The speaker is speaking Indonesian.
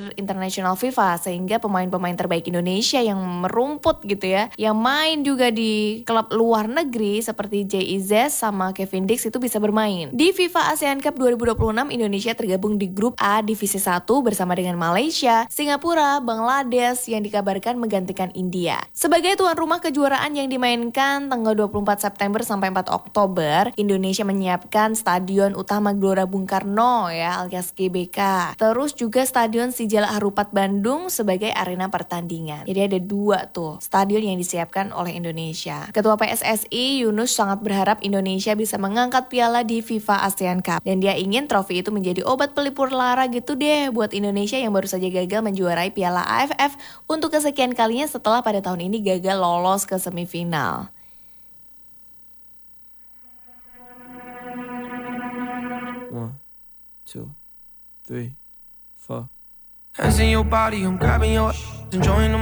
internasional FIFA, sehingga pemain-pemain terbaik Indonesia yang merumput gitu ya, yang main juga di klub luar negeri seperti JIZ sama Kevin Dix itu bisa bermain. Di FIFA ASEAN Cup 2026, Indonesia tergabung di grup A Divisi 1 bersama dengan Malaysia, Singapura, Bangladesh yang dikabarkan menggantikan India. Sebagai tuan rumah kejuaraan yang dimainkan tanggal 24 September sampai 4 Oktober, Indonesia menyiapkan Stadion Utama Gelora Bung Karno ya alias GBK. Terus juga Stadion Sijalak Harupat Bandung sebagai arena pertandingan. Jadi ada 2 tuh stadion yang disiapkan oleh Indonesia. Ketua PSSI Yunus sangat berharap Indonesia bisa mengangkat piala di FIFA ASEAN Cup. Dan dia ingin trofi itu menjadi obat pelipur lara gitu deh buat Indonesia yang baru saja gagal menjuarai piala AFF untuk kesekian kalinya setelah pada tahun ini gagal lolos ke semifinal. One, two, three, four. Hands in your body, I'm grabbing your enjoying the